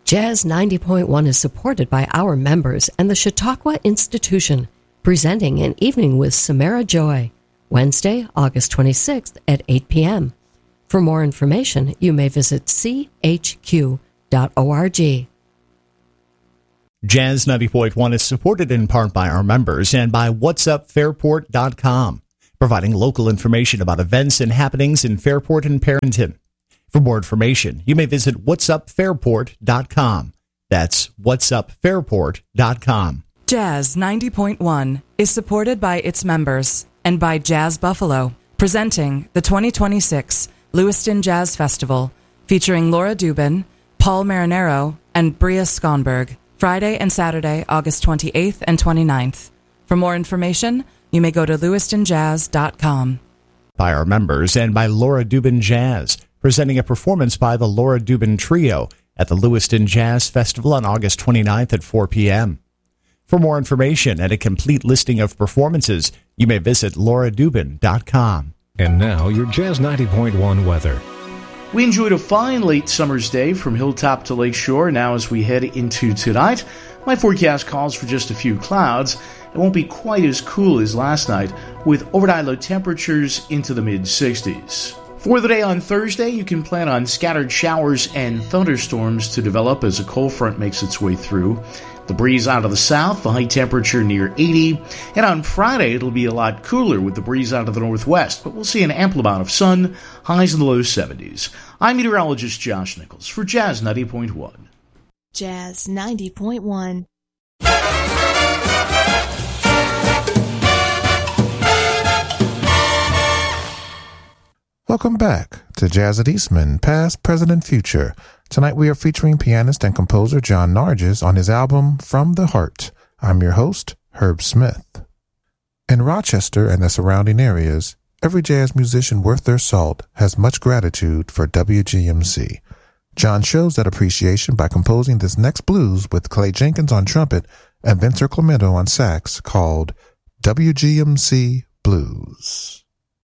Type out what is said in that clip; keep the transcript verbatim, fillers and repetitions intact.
Jazz ninety point one is supported by our members and the Chautauqua Institution, presenting an evening with Samara Joy, Wednesday, August twenty-sixth at eight p.m. For more information, you may visit c h q dot org. Jazz ninety point one is supported in part by our members and by whats up fairport dot com, providing local information about events and happenings in Fairport and Perryton. For more information, you may visit whats up fairport dot com. That's whats up fairport dot com. Jazz ninety point one is supported by its members and by Jazz Buffalo, presenting the twenty twenty-six Lewiston Jazz Festival, featuring Laura Dubin, Paul Marinero, and Bria Skonberg, Friday and Saturday, August twenty-eighth and twenty-ninth. For more information, you may go to lewiston jazz dot com. By our members and by Laura Dubin Jazz, presenting a performance by the Laura Dubin Trio at the Lewiston Jazz Festival on August twenty-ninth at four p.m. For more information and a complete listing of performances, you may visit laura dubin dot com. And now, your Jazz ninety point one weather. We enjoyed a fine late summer's day from hilltop to lakeshore. Now as we head into tonight, my forecast calls for just a few clouds. It won't be quite as cool as last night, with overnight low temperatures into the mid-sixties. For the day on Thursday, you can plan on scattered showers and thunderstorms to develop as a cold front makes its way through. The breeze out of the south, the high temperature near eighty. And on Friday, it'll be a lot cooler with the breeze out of the northwest, but we'll see an ample amount of sun, highs in the low seventies. I'm meteorologist Josh Nichols for Jazz ninety point one. Jazz ninety point one. Welcome back to Jazz at Eastman, Past, Present, and Future. Tonight we are featuring pianist and composer John Nargis on his album From the Heart. I'm your host, Herb Smith. In Rochester and the surrounding areas, every jazz musician worth their salt has much gratitude for W G M C. John shows that appreciation by composing this next blues with Clay Jenkins on trumpet and Vince Clemento on sax called W G M C Blues.